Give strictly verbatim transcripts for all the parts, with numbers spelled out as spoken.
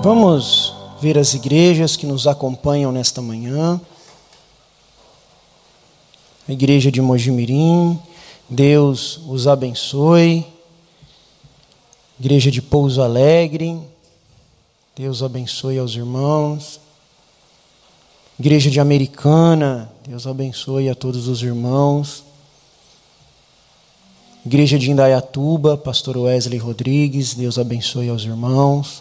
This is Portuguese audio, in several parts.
Vamos ver as igrejas que nos acompanham nesta manhã. A igreja de Mojimirim, Deus os abençoe. Igreja de Pouso Alegre, Deus abençoe aos irmãos. Igreja de Americana, Deus abençoe a todos os irmãos. Igreja de Indaiatuba, pastor Wesley Rodrigues, Deus abençoe aos irmãos.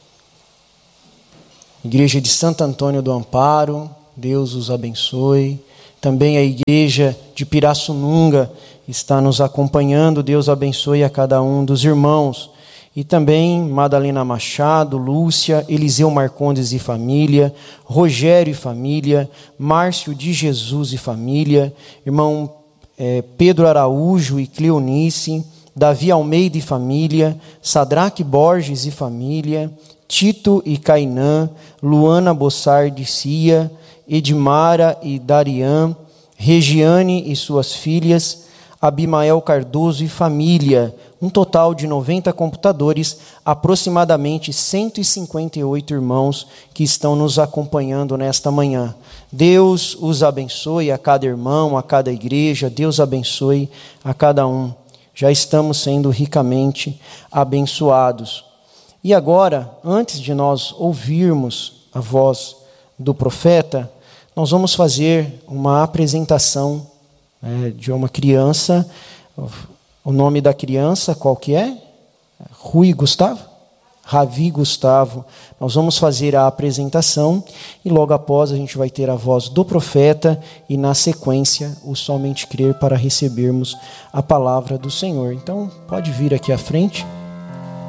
Igreja de Santo Antônio do Amparo, Deus os abençoe. Também a igreja de Pirassununga está nos acompanhando, Deus abençoe a cada um dos irmãos. E também Madalena Machado, Lúcia, Eliseu Marcondes e família, Rogério e família, Márcio de Jesus e família, irmão é, Pedro Araújo e Cleonice, Davi Almeida e família, Sadraque Borges e família, Tito e Cainã, Luana Bossard e Cia, Edmara e Darian, Regiane e suas filhas, Abimael Cardoso e família, um total de noventa computadores, aproximadamente cento e cinquenta e oito irmãos que estão nos acompanhando nesta manhã. Deus os abençoe a cada irmão, a cada igreja, Deus abençoe a cada um. Já estamos sendo ricamente abençoados. E agora, antes de nós ouvirmos a voz do profeta, nós vamos fazer uma apresentação é, de uma criança. O nome da criança, qual que é? Rui Gustavo? Ravi Gustavo. Nós vamos fazer a apresentação e logo após a gente vai ter a voz do profeta e na sequência o Somente Crer para recebermos a palavra do Senhor. Então pode vir aqui à frente.